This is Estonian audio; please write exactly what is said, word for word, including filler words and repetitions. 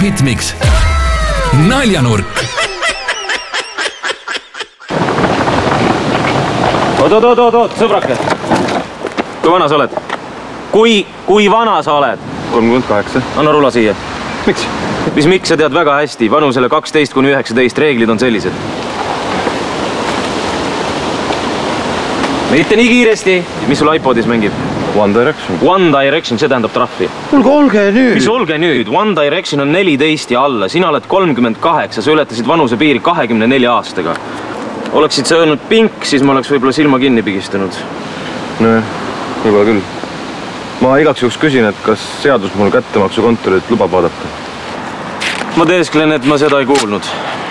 Hitmix. Naljanurk. Oot, oot, oot, oot, sõbrake. Kui vana sa oled? Kui, kui vana sa oled? kolmkümmend kaheksa. Anna rula siia. Miks? Mis miks sa tead väga hästi? Vanusele kaksteist kuni üheksateist reeglid on sellised. Mitte nii kiiresti. Mis sul iPodis mängib? One Direction. One Direction, see tähendab trahvi. Olge, olge nüüd. Mis olge nüüd? One Direction on neliteist ja alla. Sina oled kolmkümmend kaheksa. Sa ületasid vanuse piiri kahekümne nelja aastaga. Oleksid sa öelnud Pink, siis ma oleks võib-olla silma kinni pigistanud. Nojah, võib-olla küll. Ma igaks juhuks küsin, et kas seadus mul kättemaksukontorit lubab vaadata? Ma teesklen, et ma seda ei kuulnud.